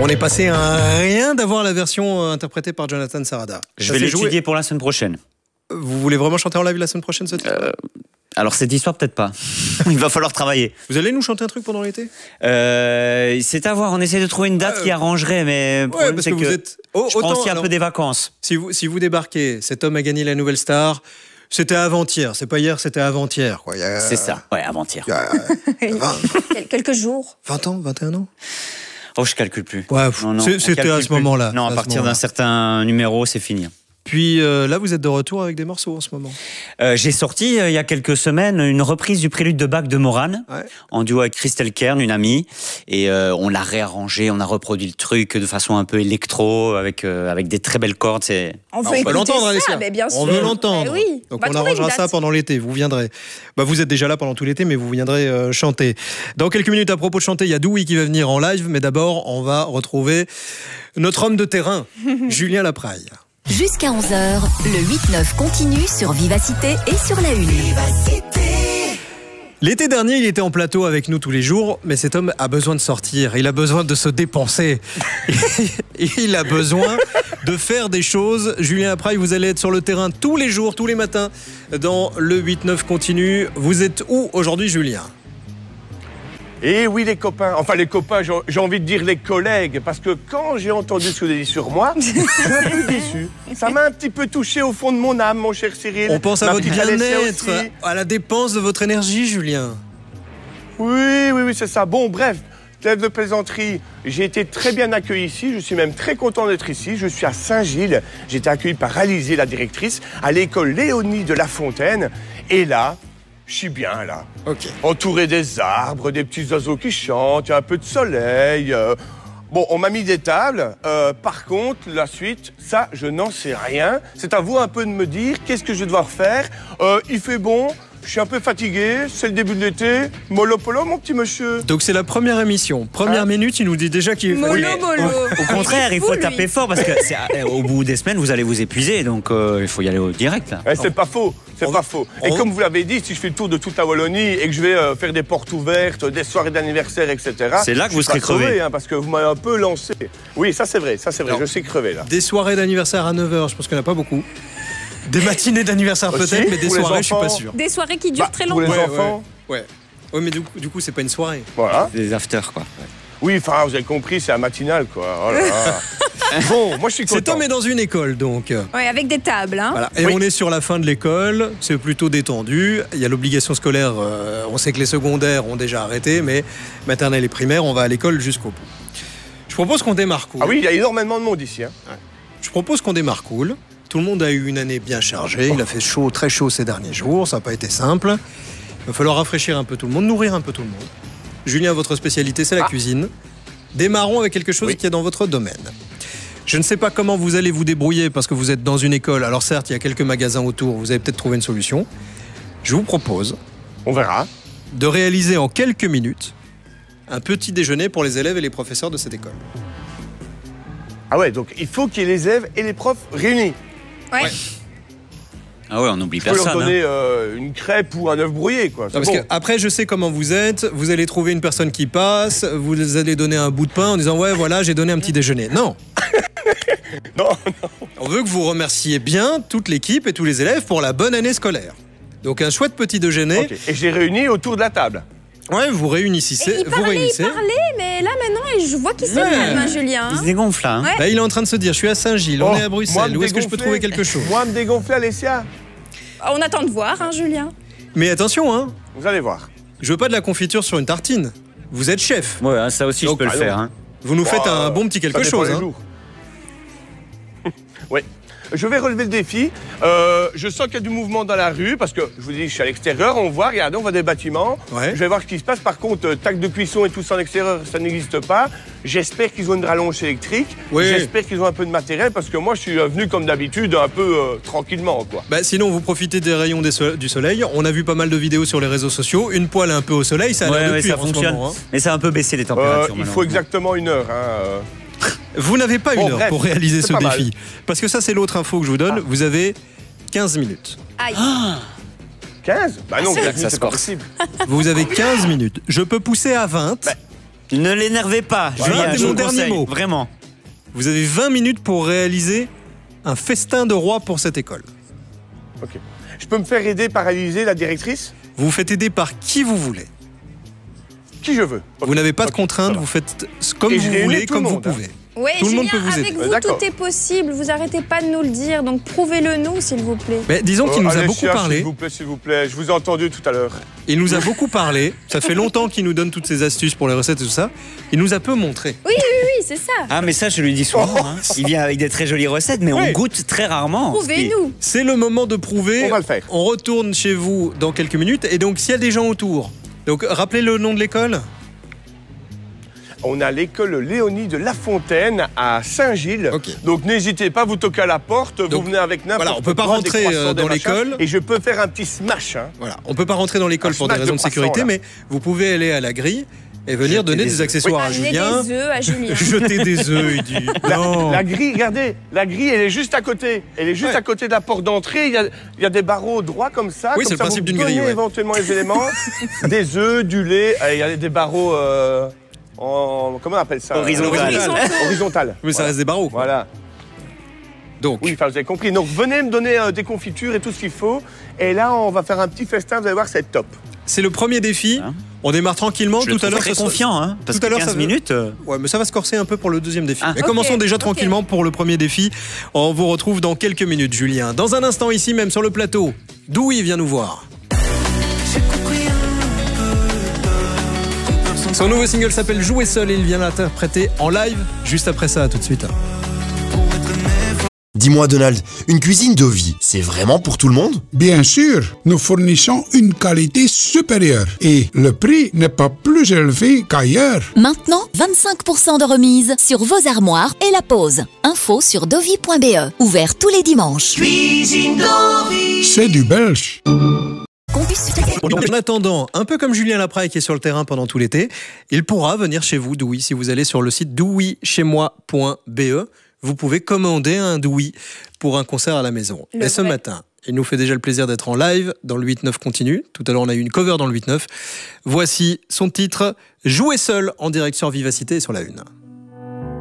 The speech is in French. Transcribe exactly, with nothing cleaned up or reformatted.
On est passé à un rien d'avoir la version interprétée par Jonathan Sarada. Je vais l'étudier pour la semaine prochaine. Vous voulez vraiment chanter en live la semaine prochaine, cette euh, Alors cette histoire, peut-être pas. Il va falloir travailler. Vous allez nous chanter un truc pendant l'été? euh, C'est à voir, on essaie de trouver une date euh, qui arrangerait, mais le ouais, parce que, que vous êtes... Oh, je autant, prends aussi un alors, peu des vacances. Si vous, si vous débarquez, cet homme a gagné la Nouvelle Star, c'était avant-hier, c'est pas hier, c'était avant-hier. A... C'est ça, ouais, avant-hier. vingt... Quelques jours. vingt ans, vingt et un ans? Oh, je calcule plus. Ouais, c'était à ce moment-là. Non, à, à partir d'un certain numéro, c'est fini. Puis euh, là, vous êtes de retour avec des morceaux en ce moment. Euh, J'ai sorti, euh, il y a quelques semaines, une reprise du Prélude de Bach de Morane, ouais. en duo avec Christelle Kern, une amie. Et euh, on l'a réarrangé, on a reproduit le truc de façon un peu électro, avec, euh, avec des très belles cordes. On, on veut l'entendre, Alessia. Bien sûr. On veut l'entendre. Oui. Donc on arrangera ça pendant l'été. Vous viendrez. Bah, vous êtes déjà là pendant tout l'été, mais vous viendrez euh, chanter. Dans quelques minutes, à propos de chanter, il y a Doui qui va venir en live. Mais d'abord, on va retrouver notre homme de terrain, Julien Lapraille. Jusqu'à onze heures, le huit neuf continue sur Vivacité et sur la Une. L'été dernier, il était en plateau avec nous tous les jours, mais cet homme a besoin de sortir, il a besoin de se dépenser, il a besoin de faire des choses. Julien Lapraille, vous allez être sur le terrain tous les jours, tous les matins, dans le huit neuf continue. Vous êtes où aujourd'hui, Julien ? Eh oui, les copains, enfin les copains, j'ai envie de dire les collègues, parce que quand j'ai entendu ce que vous avez dit sur moi, je suis un peu déçu. Ça m'a un petit peu touché au fond de mon âme, mon cher Cyril. On pense à votre bien-être, à la dépense de votre énergie, Julien. Oui, oui, oui, c'est ça. Bon, bref, trêve de plaisanterie, j'ai été très bien accueilli ici, je suis même très content d'être ici. Je suis à Saint-Gilles, j'ai été accueilli par Alizée, la directrice, à l'école Léonie de La Fontaine, et là... je suis bien, là. Okay. Entouré des arbres, des petits oiseaux qui chantent, il y a un peu de soleil. Euh... Bon, on m'a mis des tables. Euh, par contre, la suite, ça, je n'en sais rien. C'est à vous un peu de me dire qu'est-ce que je vais devoir faire. Euh, il fait bon, je suis un peu fatigué, c'est le début de l'été. Mollo polo, mon petit monsieur. Donc c'est la première émission. Première hein? minute, il nous dit déjà qu'il est fatigué. Mollo mollo. Au, au contraire, il faut taper fort parce que au bout des semaines, vous allez vous épuiser. Donc euh, il faut y aller au direct. Là. Eh, c'est pas faux. C'est pas faux. Et on... comme vous l'avez dit, si je fais le tour de toute la Wallonie et que je vais euh, faire des portes ouvertes, des soirées d'anniversaire, et cetera. C'est là que vous serez crevé. crevé hein, parce que vous m'avez un peu lancé. Oui, ça c'est vrai, ça c'est vrai. Alors, je suis crevé là. Des soirées d'anniversaire à neuf heures, je pense qu'il n'y en a pas beaucoup. Des matinées d'anniversaire peut-être, mais des soirées, je suis pas sûr. Des soirées qui durent bah, très longtemps. Pour les ouais, enfants. Ouais. ouais. Ouais, mais du coup, du coup, c'est pas une soirée. Voilà. Des afters, quoi. Ouais. Oui, enfin, vous avez compris, c'est un matinal, quoi. Oh là là. Bon, moi je suis content. Cet homme est dans une école, donc. Oui, avec des tables. Hein. Voilà. Et oui. On est sur la fin de l'école, c'est plutôt détendu. Il y a l'obligation scolaire, euh, on sait que les secondaires ont déjà arrêté, mais maternelle et primaire, on va à l'école jusqu'au bout. Je propose qu'on démarre cool. Ah oui, il y a énormément de monde ici. Hein. Ouais. Je propose qu'on démarre cool. Tout le monde a eu une année bien chargée, il a fait chaud, très chaud ces derniers jours, ça n'a pas été simple. Il va falloir rafraîchir un peu tout le monde, nourrir un peu tout le monde. Julien, votre spécialité, c'est la ah. cuisine. Démarrons avec quelque chose oui. qui est dans votre domaine. Je ne sais pas comment vous allez vous débrouiller parce que vous êtes dans une école. Alors certes, il y a quelques magasins autour, vous avez peut-être trouvé une solution. Je vous propose... On verra. ...de réaliser en quelques minutes un petit déjeuner pour les élèves et les professeurs de cette école. Ah ouais, donc il faut qu'il y ait les élèves et les profs réunis. Ouais. ouais. Ah ouais, on n'oublie personne. Je peux leur donner hein. euh, une crêpe ou un œuf brouillé, quoi. Non, parce bon. que après, je sais comment vous êtes. Vous allez trouver une personne qui passe. Vous allez donner un bout de pain en disant ouais, voilà, j'ai donné un petit déjeuner. Non. non, non. On veut que vous remerciez bien toute l'équipe et tous les élèves pour la bonne année scolaire. Donc un chouette petit déjeuner. Okay. Et j'ai réuni autour de la table. Ouais, vous réunissez. Il vous parlait, réunissez. il parlait, mais là maintenant, je vois qu'il s'énerve, hein, Julien. Il se dégonfle, hein. Ouais. Là, il est en train de se dire, je suis à Saint-Gilles, oh, on est à Bruxelles, où est-ce que je peux trouver quelque chose? Moi, me dégonfler, Alessia. On attend de voir, hein, Julien. Mais attention, hein. Vous allez voir. Je veux pas de la confiture sur une tartine. Vous êtes chef. Ouais, ça aussi, donc, je peux ah, le faire. Hein. Vous nous faites oh, un bon petit quelque chose. Hein. Oui. Je vais relever le défi. Euh, je sens qu'il y a du mouvement dans la rue parce que je vous dis, je suis à l'extérieur. On voit, regardez, on voit des bâtiments. Ouais. Je vais voir ce qui se passe. Par contre, euh, tac de cuisson et tout ça en extérieur, ça n'existe pas. J'espère qu'ils ont une rallonge électrique. Oui. J'espère qu'ils ont un peu de matériel parce que moi, je suis venu comme d'habitude un peu euh, tranquillement, quoi. Bah, sinon, vous profitez des rayons des so du soleil. On a vu pas mal de vidéos sur les réseaux sociaux. Une poêle un peu au soleil, ça a ouais, l'air de ouais, cuire ça en fonctionne. ce moment, hein. Mais ça a un peu baissé les températures. Euh, il faut exactement une heure. Hein. Vous n'avez pas bon, une heure bref, pour réaliser ce défi. Mal. Parce que ça, c'est l'autre info que je vous donne. Ah. Vous avez quinze minutes. Aïe. Ah. quinze Bah non, ah, ça c'est pas possible. Vous avez quinze minutes. Je peux pousser à vingt. Bah, Ne l'énervez pas, Voilà, Julien, c'est je mon vous dernier conseille, mot. Vraiment. Vous avez vingt minutes pour réaliser un festin de roi pour cette école. Ok. Je peux me faire aider par Alizée, la directrice? Vous vous faites aider par qui vous voulez. Qui je veux. Okay. Vous n'avez pas de okay. contraintes, vous faites comme Et vous voulez, comme vous monde, pouvez. Hein. Oui, tout Julien, le monde peut vous avec aider. vous, Ouais, tout est possible. Vous arrêtez pas de nous le dire, donc prouvez-le nous, s'il vous plaît. Mais disons qu'il oh, nous a allez, beaucoup chien, parlé. S'il vous plaît, s'il vous plaît. Je vous ai entendu tout à l'heure. Il nous a beaucoup parlé. Ça fait longtemps qu'il nous donne toutes ces astuces pour les recettes et tout ça. Il nous a peu montré. Oui, oui, oui, c'est ça. Ah, mais ça, je lui dis souvent. Hein. Il vient avec des très jolies recettes, mais Oui. on goûte très rarement. Prouvez-nous. C'est le moment de prouver. On va le faire. On retourne chez vous dans quelques minutes. Et donc, s'il y a des gens autour, donc rappelez le nom de l'école. On a l'école Léonie de La Fontaine à Saint-Gilles. Okay. Donc n'hésitez pas, vous toquez à la porte, Donc, vous venez avec n'importe voilà, on peut pas quoi, rentrer, des croissants, euh, des dans machins, l'école. Et je peux faire un petit smash. Hein. Voilà, on peut pas rentrer dans l'école Un pour des smash raisons de de sécurité, croissant, là. mais vous pouvez aller à la grille et venir Jeter donner des des œufs. accessoires à Amenez Julien. des œufs à Julien. Jeter des œufs, il dit. La, Non. la grille, regardez, la grille, elle est juste à côté. Elle est juste Ouais. à côté de la porte d'entrée. Il y a, il y a des barreaux droits comme ça. Oui, comme c'est le ça, principe vous d'une donnez grille, ouais. éventuellement les éléments. Des œufs, du lait. euh, Il y a des barreaux euh, en... Comment on appelle ça? Horizontal. Euh, Horizontal. Mais ça Voilà. reste des barreaux. quoi. Voilà. Donc, Oui, enfin, vous avez compris. Donc, venez me donner euh, des confitures et tout ce qu'il faut. Et là, on va faire un petit festin. Vous allez voir, c'est top. c'est le premier défi. Hein On démarre tranquillement. Je le Tout à trouve l'heure, très ça sera- confiant, hein, parce tout à que l'heure, ça quinze veut- minutes. euh, Ouais, mais ça va se corser un peu pour le deuxième défi. Ah. Mais Ok, commençons déjà ok. tranquillement pour le premier défi. On vous retrouve dans quelques minutes, Julien. Dans un instant, ici même sur le plateau, Doui vient nous voir. Son nouveau single s'appelle Jouer seul et il vient l'interpréter en live. Juste après ça, à tout de suite. Dis-moi Donald, une cuisine Dovi, c'est vraiment pour tout le monde? Bien sûr, nous fournissons une qualité supérieure et le prix n'est pas plus élevé qu'ailleurs. Maintenant, vingt-cinq pour cent de remise sur vos armoires et la pause. Info sur dovi point b e. Ouvert tous les dimanches. C'est du belge. En attendant, un peu comme Julien Lapraille qui est sur le terrain pendant tout l'été, il pourra venir chez vous, Doui, si vous allez sur le site douy chez moi point b e. Vous pouvez commander un Doui pour un concert à la maison. Le Et ce vrai. matin, il nous fait déjà le plaisir d'être en live dans le huit neuf continu. Tout à l'heure, on a eu une cover dans le huit neuf. Voici son titre, Jouer seul, en direct sur Vivacité et sur la Une.